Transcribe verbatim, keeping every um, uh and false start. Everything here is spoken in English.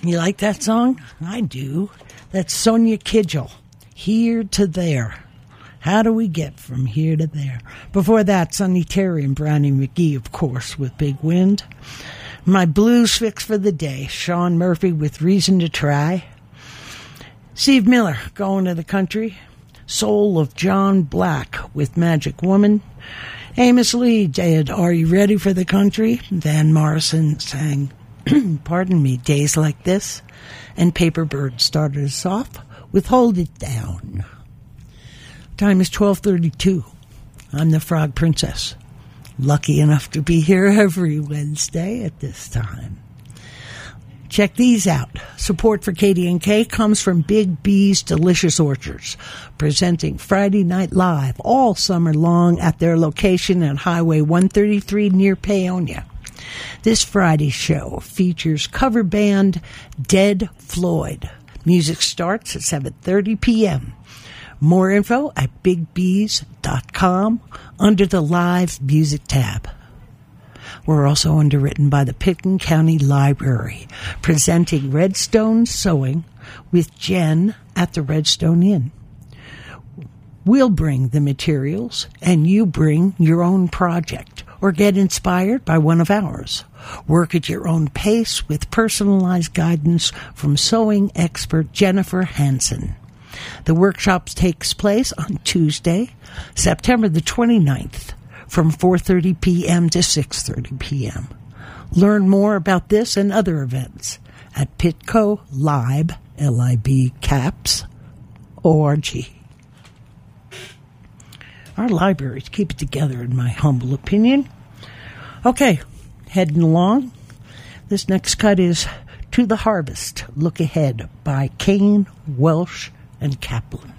You like that song? I do. That's Sonia Kidgel, Here to There. How do we get from here to there? Before that, Sonny Terry and Brownie McGee, of course, with Big Wind. My blues fix for the day, Sean Murphy with Reason to Try. Steve Miller, Going to the Country. Soul of John Black with Magic Woman. Amos Lee did Are You Ready for the Country? Van Morrison sang, pardon me, Days Like This. And Paper Bird started us off with Hold It Down. Time is twelve thirty-two. I'm the Frog Princess. Lucky enough to be here every Wednesday at this time. Check these out. Support for K D N K comes from Big B's Delicious Orchards, presenting Friday Night Live all summer long at their location at Highway one thirty-three near Paonia. This Friday's show features cover band Dead Floyd. Music starts at seven thirty p.m. More info at big bees dot com under the Live Music tab. We're also underwritten by the Pitkin County Library, presenting Redstone Sewing with Jen at the Redstone Inn. We'll bring the materials, and you bring your own project, or get inspired by one of ours. Work at your own pace with personalized guidance from sewing expert Jennifer Hansen. The workshop takes place on Tuesday, September the twenty-ninth, from four thirty p.m. to six thirty p.m. Learn more about this and other events at Pitco Lib, L I B caps, O R G. Our libraries keep it together, in my humble opinion. Okay, heading along. This next cut is To the Harvest, Look Ahead by Kane, Welsh, and Kaplan.